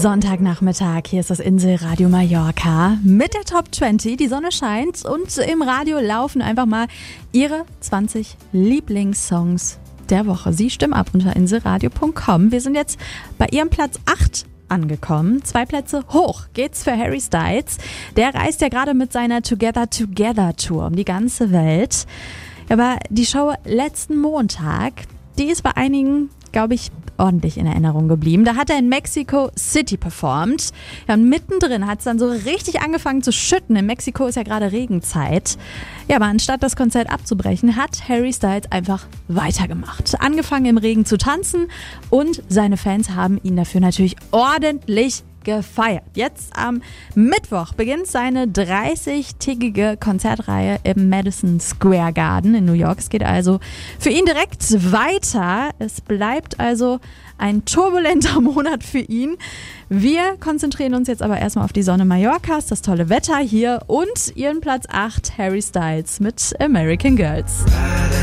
Sonntagnachmittag, hier ist das Inselradio Mallorca mit der Top 20. Die Sonne scheint und im Radio laufen einfach mal ihre 20 Lieblingssongs der Woche. Sie stimmen ab unter inselradio.com. Wir sind jetzt bei ihrem Platz 8 angekommen. 2 Plätze hoch geht's für Harry Styles. Der reist ja gerade mit seiner Together Together Tour um die ganze Welt. Aber die Show letzten Montag, die ist bei einigen, glaube ich, ordentlich in Erinnerung geblieben. Da hat er in Mexico City performt. Ja, und mittendrin hat es dann so richtig angefangen zu schütten. In Mexiko ist ja gerade Regenzeit. Ja, aber anstatt das Konzert abzubrechen, hat Harry Styles einfach weitergemacht. Angefangen im Regen zu tanzen und seine Fans haben ihn dafür natürlich ordentlich gefeiert. Jetzt am Mittwoch beginnt seine 30-tägige Konzertreihe im Madison Square Garden in New York. Es geht also für ihn direkt weiter. Es bleibt also ein turbulenter Monat für ihn. Wir konzentrieren uns jetzt aber erstmal auf die Sonne Mallorcas, das tolle Wetter hier und ihren Platz 8, Harry Styles mit American Girls.